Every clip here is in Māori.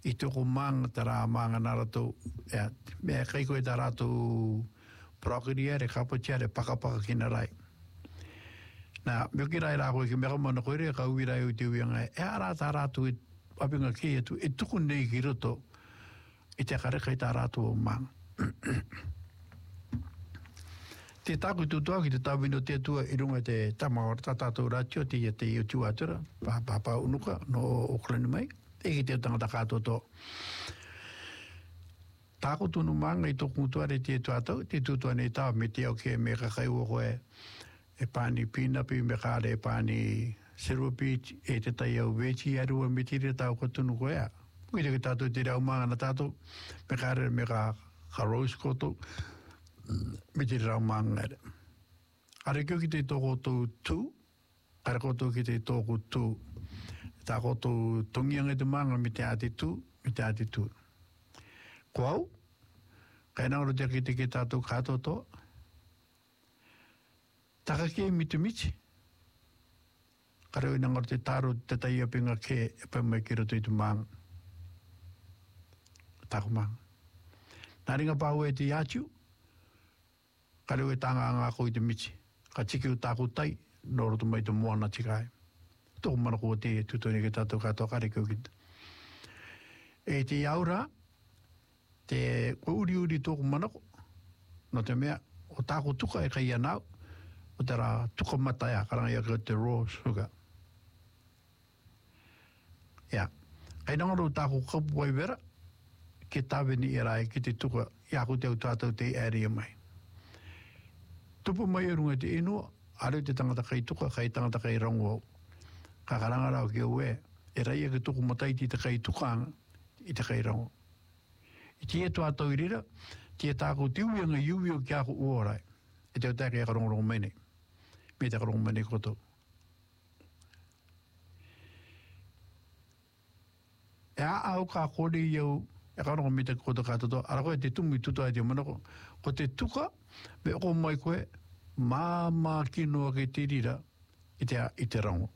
I toko manga tara manga narato me kai koe tarato prokiria re kapotia re pakapaka kina rai na me ki rai rako ki meka mana koe re ka uira i te uianga arata ratu apinga ki e tuku nei ki roto i te kare kai tarato o manga te taku tutua ki te tawino te tua i runga te tamaora tatatou ratio te i utu atura papa unuka no Auckland mai e ki te tangata katoto tako tunu manga i toku tuare te tuatau te tutua nei tau me te au ke me kakai ua e pani pinapi me kare e pani serupi e te tai au vechi arua me tiri tau ka tunu koea kui te tatou te rau manga na tatou me kare me ka rose koto me te rau manga ere are kio ki te toko tu kare koto ki te toko tu ta koto tongianga te manga me te ati tu Koau, kai nangaro te ki te ke tātou kātoto, taka ke mitumiti. Kareu nangaro te tāro te tai apinga ke e pai mai ki roto i tu maanga. Tāko maanga. Nāringa pāu e te ātiu, kareu e tanga angako i te miti. Ka tiki u tāko tai, no roto mai te moana tikai. Tōku mana kua te tutoni ke tātou kātoa kare kio kita. E te aura, te uri tōku manako, no te mea, o tāko tuka e kai anau, o te rā tuka matai a karanga ia ka te raw sugar. Ia, kai nangaro tāko kapu wai vera, ke tāwini e rai ki te tuka, ia ko te au tātou te area mai. Tupu mai e runga te inua, areu te tangata kai tuka, kai tangata kai rangu au. Ka karanga rao ki au e rai e ke tuku matai ti te kai tukanga, i te kai rangu. I te eto atau i rira, te e tāko te uianga iuio ki ako uorai. E te o tāke e karongo mene. Me te karongo mene koto. E a au ka kore iau, e karongo me te koto katoto, ara koe te tumu i tutua i te manako, ko te tuka, me o mai koe, mā kinoa ke te rira, i te rango.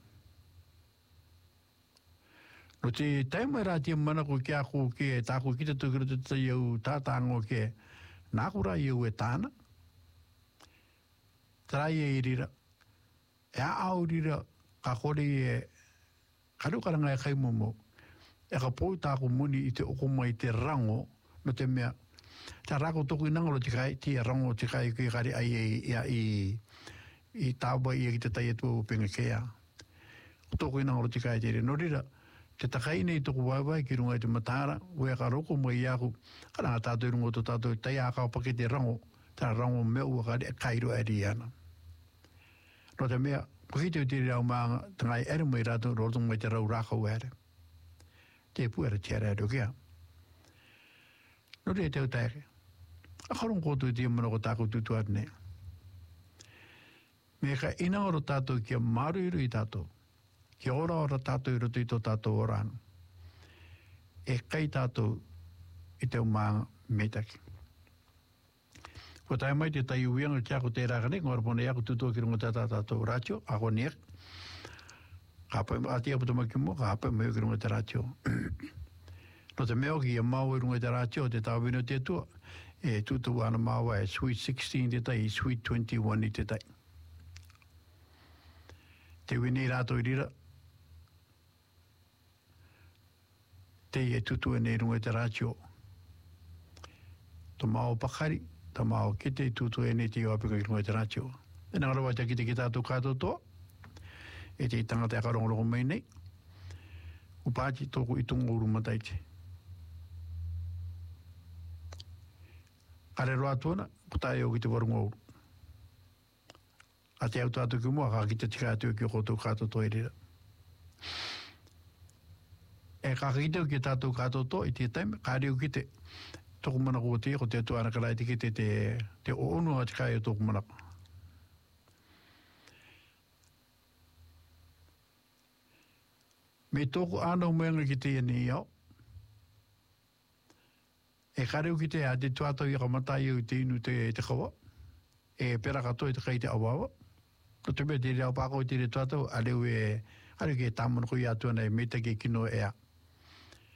No te taimai rā tia manako ki ako ke tāko ki te tukira te iau tātango ke nākura iau e tāna. Tarai e rira. E au rira ka kore e karukaranga e kaimumo. E ka pōi tāko muni i te okoma i te rango no te mea. Tā rako toku i nangaro te kai, tia rango te kai ki kare ai i tāwa i ki te tai atua upenga kea. Toku i nangaro te kai te re. No rira, te takai nei toku waiwai ki runga i te matara, ue ka roko mai i aku, karanga tātou i runga to tātou tai aka o pake te rango, tā rango mea ua kare kairo eri ana. No te mea, pakite o te rau maanga, tangai ere mai rato, roto mai te rau raka uere. Te puera te ere ero kia. No te teo taike. A karong koto i te mana ko tāko tutu atne. Me ka inangaro tātou kia maru iru i tātou. Ki ora tātou i roto i tō tātou orano. E kai tātou i te umanga metaki. Ko tai mai te tai uianga ki ako te rākane, ngora pone ako tutua ki runga tātou rātio, ako niek. Ka hapai, ati apu tama ki mo, ka hapai mai ki runga te rātio. No te meo ki a mau i runga te rātio, te tāwino te tua, e tutu ana maua e sweet 16 te tai, sweet 21 i te tai. Te wini rātou i rira, te e tutu e nei runga te rātio. To mao pakari, to mao kite tutu e nei te iwapika ki runga te rātio. E nangara wai te kite ki tātou kātou toa, e te tangata e karongo mai nei, upāti tōku i tungo uru mataiti. Kare roa tuana, putai o ki te warunga uru. A te au tātou ki mua, ka ki te tika atu ki o koto kātou toa i rira. E kakiteo ki tātou kātoto i te taime, kāreo ki te tōku manako o te, ko te atu ana karai te ki te onu a te kai o tōku manako. Me tōku ānau meanga ki te ene iau, e kāreo ki te a te tuatau i ka matai o te inu te kawa, e pera katoa i te kai te awawa, no te mea te reo pāko i te tuatau, a reo ke tāmanako i atu ana e meta ke kino ea.